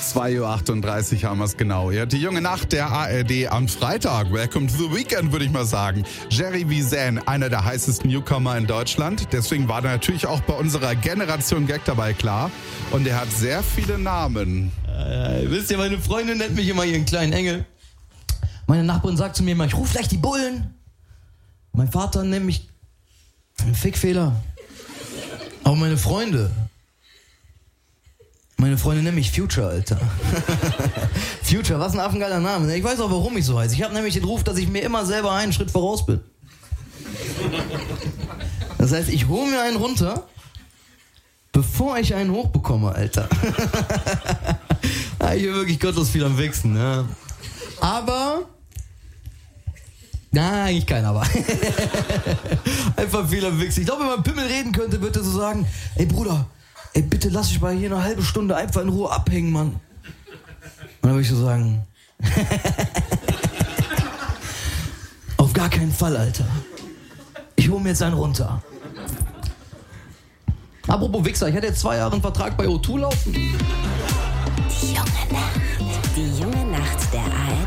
2:38 Uhr haben wir es genau. Ja, die junge Nacht der ARD am Freitag. Welcome to the weekend, würde ich mal sagen. Jerry Vizen, einer der heißesten Newcomer in Deutschland. Deswegen war er natürlich auch bei unserer Generation Gag dabei, klar. Und er hat sehr viele Namen. Wisst ihr, meine Freundin nennt mich immer ihren kleinen Engel. Meine Nachbarin sagt zu mir immer, ich ruf gleich die Bullen. Mein Vater nennt mich einen Fickfehler. Aber meine Freunde nennen mich Future, Alter. Future, was ein affengeiler Name. Ich weiß auch, warum ich so heiße. Ich habe nämlich den Ruf, dass ich mir immer selber einen Schritt voraus bin. Das heißt, ich hole mir einen runter, bevor ich einen hochbekomme, Alter. Ich bin wirklich gottlos viel am Wichsen, ja. Aber... Na, eigentlich keiner, aber... Einfach viel am Wichsen. Ich glaube, wenn man Pimmel reden könnte, würde er so sagen, ey Bruder, ey bitte lass dich mal hier eine halbe Stunde einfach in Ruhe abhängen, Mann. Und dann würde ich so sagen... Auf gar keinen Fall, Alter. Ich hole mir jetzt einen runter. Apropos Wichser, ich hatte jetzt 2 Jahre einen Vertrag bei O2 laufen. Die junge Nacht.